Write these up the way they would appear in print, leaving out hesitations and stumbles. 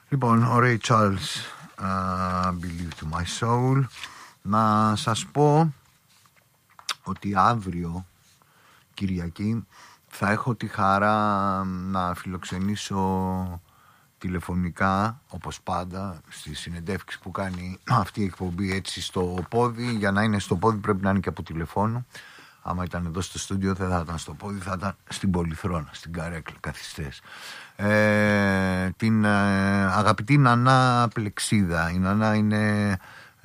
Λοιπόν, ο Ray Charles, Believe to my soul. Να σας πω ότι αύριο, Κυριακή, θα έχω τη χαρά να φιλοξενήσω τηλεφωνικά, όπως πάντα, στις συνεντεύξεις που κάνει αυτή η εκπομπή, έτσι στο πόδι. Για να είναι στο πόδι πρέπει να είναι και από τηλεφώνου. Άμα ήταν εδώ στο στούντιο δεν θα ήταν στο πόδι, θα ήταν στην Πολυθρόνα, στην καρέκλα, καθιστές. Την αγαπητή Νανά Πλεξίδα. Η Νανά είναι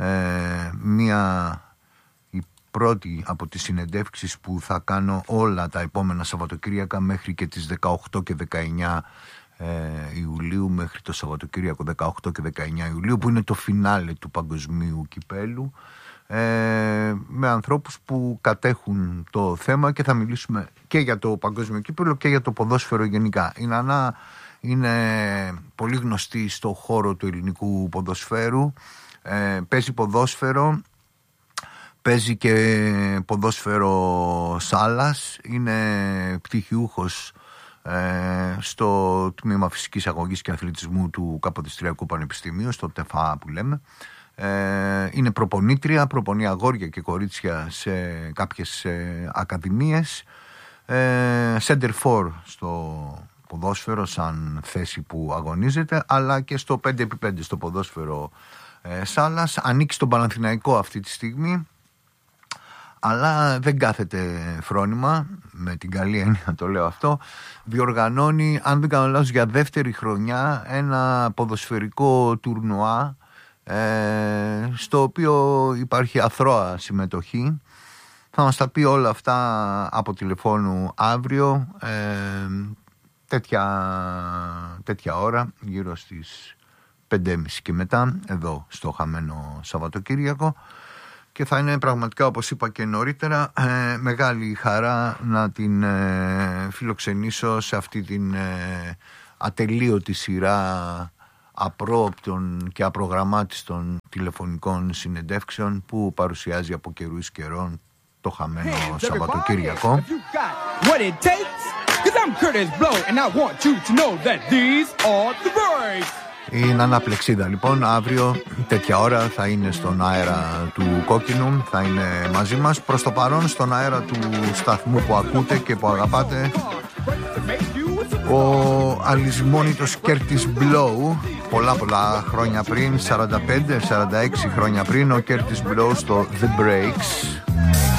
η πρώτη από τις συνεντεύξεις που θα κάνω όλα τα επόμενα Σαββατοκύριακα μέχρι και τις 18 και 19 Ιουλίου, μέχρι το Σαββατοκύριακο 18 και 19 Ιουλίου, που είναι το φινάλε του παγκοσμίου κυπέλου, με ανθρώπους που κατέχουν το θέμα, και θα μιλήσουμε και για το παγκόσμιο κύπελο και για το ποδόσφαιρο γενικά. Η Νανά είναι πολύ γνωστή στο χώρο του ελληνικού ποδοσφαίρου, παίζει ποδόσφαιρο, παίζει και ποδόσφαιρο σάλας, είναι πτυχιούχος στο τμήμα φυσικής αγωγής και αθλητισμού του Καποδιστριακού Πανεπιστημίου, στο ΤΕΦΑ που λέμε. Είναι προπονήτρια, προπονεί αγόρια και κορίτσια σε κάποιες ακαδημίες, center for στο ποδόσφαιρο σαν θέση που αγωνίζεται, αλλά και στο 5x5 στο ποδόσφαιρο σάλας. Ανήκει στον Παναθηναϊκό αυτή τη στιγμή, αλλά δεν κάθεται φρόνημα, με την καλή έννοια το λέω αυτό. Διοργανώνει, αν δεν κάνω λάθος, για δεύτερη χρονιά ένα ποδοσφαιρικό τουρνουά, στο οποίο υπάρχει αθρώα συμμετοχή. Θα μας τα πει όλα αυτά από τηλεφώνου αύριο, τέτοια ώρα, γύρω στις 5.30 και μετά, εδώ στο χαμένο Σαββατοκύριακο. Και θα είναι πραγματικά, όπως είπα και νωρίτερα, μεγάλη χαρά να την φιλοξενήσω σε αυτή την ατελείωτη σειρά απρόοπτων και απρογραμμάτιστων τηλεφωνικών συνεντεύξεων που παρουσιάζει από καιρούς καιρών το χαμένο Σαββατοκύριακο. Η Νανά Πλεξίδα λοιπόν αύριο τέτοια ώρα θα είναι στον αέρα του Κόκκινου, θα είναι μαζί μας. Προς το παρόν στον αέρα του σταθμού που ακούτε και που αγαπάτε, ο αλυσμόνητος Κέρτις Μπλόου, πολλά χρόνια πριν, 45-46 χρόνια πριν, ο Κέρτις Μπλόου στο The Breaks.